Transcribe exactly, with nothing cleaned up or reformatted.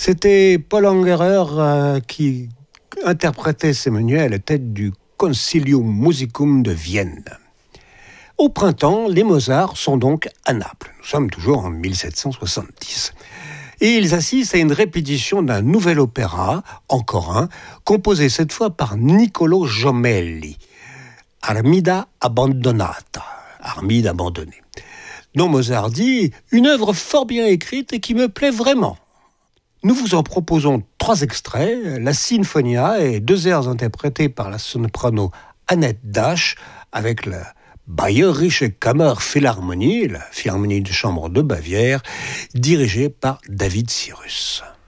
C'était Paul Angerer euh, qui interprétait ces menuets à la tête du Concilium Musicum de Vienne. Au printemps, les Mozart sont donc à Naples. Nous sommes toujours en mille sept cent soixante-dix. Et ils assistent à une répétition d'un nouvel opéra, encore un, composé cette fois par Niccolò Jommelli. Armida abbandonata, Armide abandonnée. Dont Mozart dit « une œuvre fort bien écrite et qui me plaît vraiment ». Nous vous en proposons trois extraits, la Sinfonia et deux airs interprétés par la soprano Annette Dasch avec la Bayerische Kammerphilharmonie, la Philharmonie de chambre de Bavière, dirigée par David Cyrus.